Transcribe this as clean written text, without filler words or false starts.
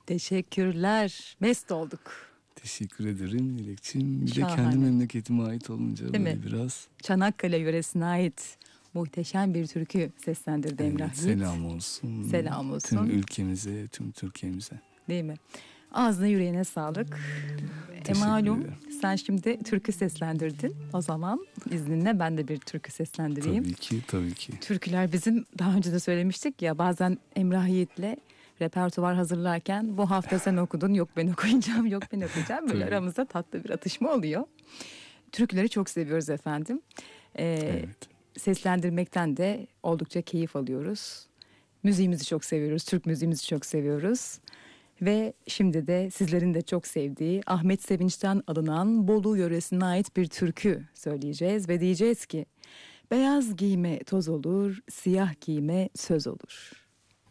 Teşekkürler. Mest olduk. Teşekkür ederim Dilekçim. Bir Şahane. de kendi memleketime ait olunca Değil böyle mi? biraz. Çanakkale yöresine ait muhteşem bir türkü seslendirdi Emrah Evet, Yiğit. selam olsun. Selam olsun. Tüm ülkemize, tüm Türkiye'mize. Değil mi? Ağzına yüreğine sağlık. Malum ederim. sen şimdi türkü seslendirdin. O zaman izninle ben de bir türkü seslendireyim. Tabii ki, tabii ki. Türküler bizim daha önce de söylemiştik ya, bazen Emrah Yiğit'le repertuvar hazırlarken bu hafta sen okudun, yok ben okuyacağım, yok ben okuyacağım. Böyle Tabii. aramızda tatlı bir atışma oluyor. Türküleri çok seviyoruz efendim. Evet. Seslendirmekten de oldukça keyif alıyoruz. Müziğimizi çok seviyoruz, Türk müziğimizi çok seviyoruz. Ve şimdi de sizlerin de çok sevdiği Ahmet Sevinç'ten alınan Bolu yöresine ait bir türkü söyleyeceğiz ve diyeceğiz ki: beyaz giyme toz olur, siyah giyme söz olur.